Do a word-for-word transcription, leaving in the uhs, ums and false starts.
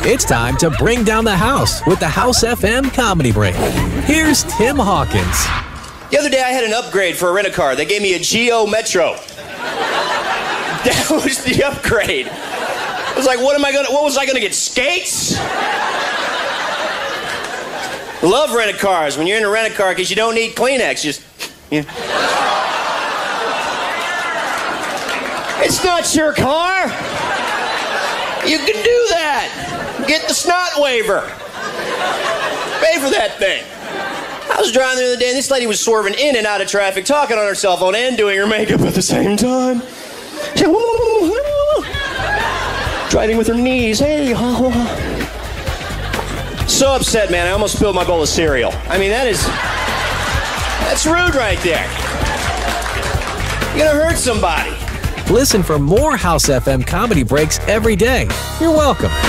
It's time to bring down the house with the House F M Comedy Break. Here's Tim Hawkins. The other day I had an upgrade for a rent-a-car. They gave me a Geo Metro. That was the upgrade. I was like, what am I gonna, what was I gonna get, skates? Love rent-a-cars. When you're in a rent-a-car, because you don't need Kleenex, just, you know. It's not your car. You can do that. Get the snot waiver. Pay for that thing. I was driving the other day, and this lady was swerving in and out of traffic, talking on her cell phone and doing her makeup at the same time. Driving with her knees. Hey. So upset, man. I almost spilled my bowl of cereal. I mean, that is... That's rude right there. You're gonna hurt somebody. Listen for more House F M Comedy Breaks every day. You're welcome.